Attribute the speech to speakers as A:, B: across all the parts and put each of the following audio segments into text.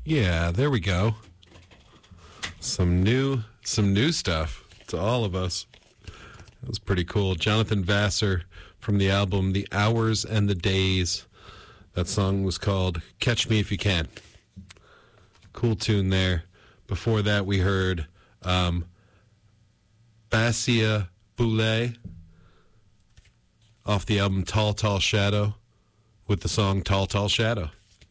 A: Yeah, there we go. Some new stuff to all of us. That was pretty cool. Jonathan Vassar from the album The Hours and the Days. That song was called Catch Me If You Can. Cool tune there. Before that, we heard Basia Boulay off the album Tall, Tall Shadow with the song Tall, Tall Shadow.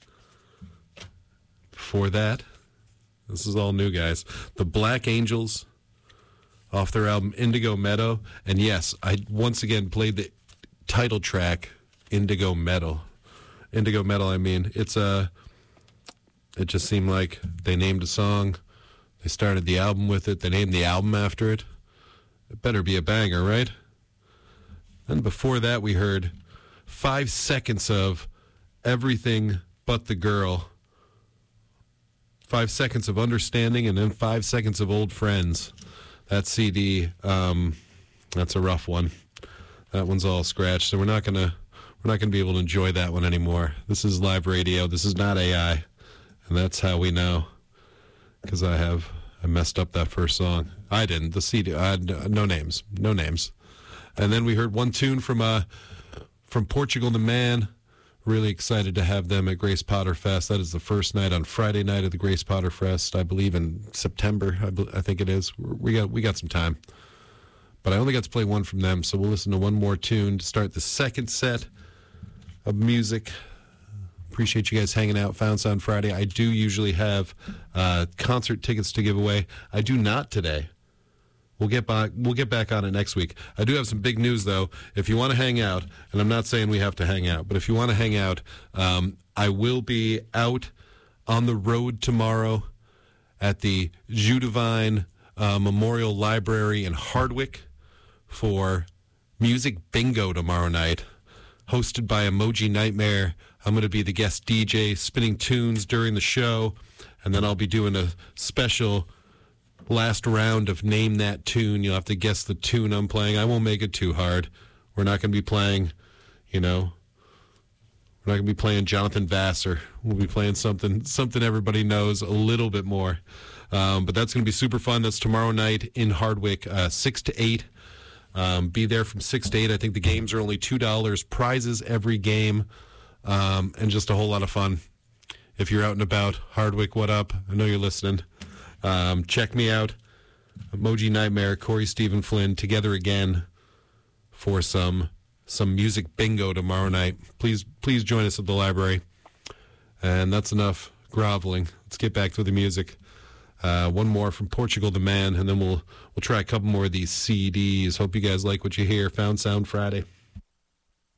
A: Before that, this is all new, guys. The Black Angels off their album Indigo Meadow. And yes, I once again played the title track, Indigo Meadow. Indigo Metal, I mean. It just seemed like they named a song. They started the album with it. They named the album after it. It better be a banger, right? And before that, we heard 5 seconds of Everything But the Girl. 5 seconds of Understanding, and then 5 seconds of Old Friends. That CD, that's a rough one. That one's all scratched, so we're not gonna be able to enjoy that one anymore. This is live radio. This is not AI, and that's how we know. Because I messed up that first song. I didn't. The CD, no names. And then we heard one tune from Portugal the Man. Really excited to have them at Grace Potter Fest. That is the first night on Friday night of the Grace Potter Fest, I believe in September. I think it is. We got some time, but I only got to play one from them, so we'll listen to one more tune to start the second set of music. Appreciate you guys hanging out. Found Sound Friday. I do usually have concert tickets to give away. I do not today. We'll get back on it next week. I do have some big news, though. If you want to hang out, and I'm not saying we have to hang out, but if you want to hang out, I will be out on the road tomorrow at the Judavine Memorial Library in Hardwick for Music Bingo tomorrow night, hosted by Emoji Nightmare. I'm going to be the guest DJ, spinning tunes during the show, and then I'll be doing a special last round of Name That Tune. You'll have to guess the tune I'm playing. I won't make it too hard. We're not going to be playing, we're not going to be playing Jonathan Vassar. We'll be playing something everybody knows a little bit more. But that's going to be super fun. That's tomorrow night in Hardwick, 6 to 8. Be there from 6 to 8. I think the games are only $2. Prizes every game, and just a whole lot of fun. If you're out and about, Hardwick, what up? I know you're listening. Check me out, Emoji Nightmare, Corey Stephen Flynn, together again for some music bingo tomorrow night. Please join us at the library. And that's enough groveling. Let's get back to the music. One more from Portugal the Man, and then we'll try a couple more of these CDs. Hope you guys like what you hear. Found Sound Friday.